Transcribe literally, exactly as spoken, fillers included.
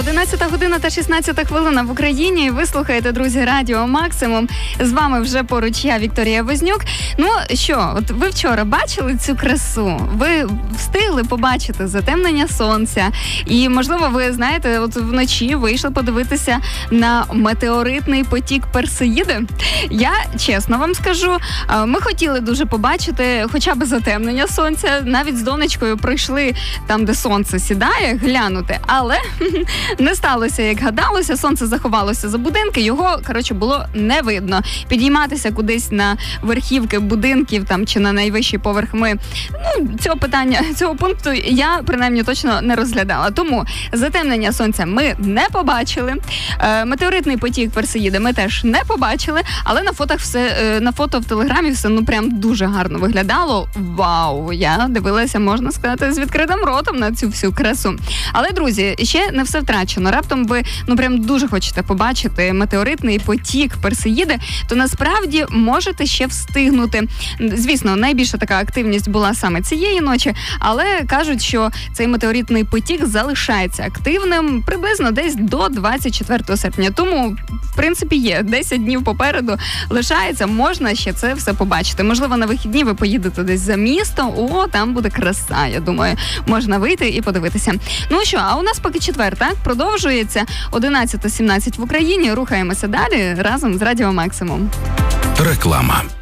одинадцята година та шістнадцята хвилина в Україні. Ви слухаєте, друзі, Радіо Максимум. З вами вже поруч я, Вікторія Вознюк. Ну що, от ви вчора бачили цю красу? Ви встигли побачити затемнення сонця? І, можливо, ви, знаєте, от вночі вийшли подивитися на метеоритний потік Персеїди? Я чесно вам скажу, ми хотіли дуже побачити хоча б затемнення сонця. Навіть з донечкою прийшли там, де сонце сідає, глянути. Але не сталося, як гадалося. Сонце заховалося за будинки, його, коротше, було не видно. Підійматися кудись на верхівки будинків там чи на найвищий поверх ми, ну, цього питання, цього пункту я, принаймні, точно не розглядала. Тому затемнення сонця ми не побачили. Е, метеоритний потік Персеїди ми теж не побачили, але на фотах все, е, на фото в Телеграмі все, ну, прям дуже гарно виглядало. Вау! Я дивилася, можна сказати, з відкритим ротом на цю всю красу. Але, друзі, ще не все втрачено. Раптом ви, ну, прям дуже хочете побачити метеоритний потік Персеїди, то насправді можете ще встигнути. Звісно, найбільша така активність була саме цієї ночі, але кажуть, що цей метеоритний потік залишається активним приблизно десь до двадцять четвертого серпня. Тому, в принципі, є десять днів попереду, лишається, можна ще це все побачити. Можливо, на вихідні ви поїдете десь за місто, о, там буде краса, я думаю, можна вийти і подивитися. Ну що, а у нас поки четвер, так? Продовжується одинадцята сімнадцять в Україні. Рухаємося далі разом з Радіо Максимум. Реклама.